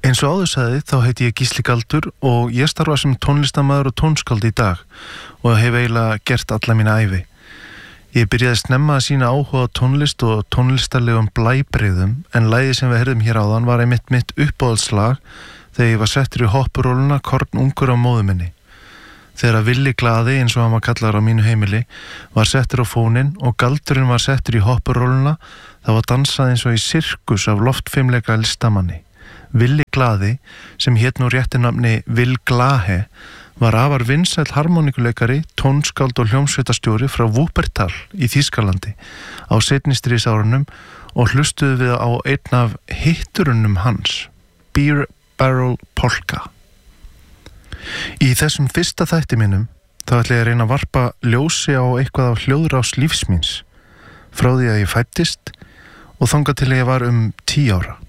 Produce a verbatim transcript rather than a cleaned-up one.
Eins og áður sagði þá heiti ég Gísli Galdur og ég starfa sem tónlistarmaður og tónskáld í dag og hef eiginlega gert alla mína ævi. Ég byrjaði snemma að sýna áhuga á tónlist og tónlistarlegum blæbrigðum en lagið sem við heyrðum hér áðan var einmitt mitt uppáhaldslag þegar ég var settur í hoppuróluna Korn ungur á móður minni. Þegar Villi Glaði, eins og hann var kallaður á mínu heimili, var settur á fóninn og Galdurinn var settur í hoppuróluna, það var dansað eins og í sirkus af loftfimleika listamanni. Villi Glaði, sem hét nú rétti nafni Will Glahe, var afar vinsæll harmonikuleikari, tónskáld og hljómsveitarstjóri frá Wuppertal í Þýskalandi á seinni stríðsárunum og hlustuðu við á einn af hitturunum hans, Beer Barrel Polka. Í þessum fyrsta þætti mínum þá ætla ég að reyna að varpa ljósi á eitthvað af hljóðrás lífs míns frá því að ég fæddist og þangað til ég var um tíu ára.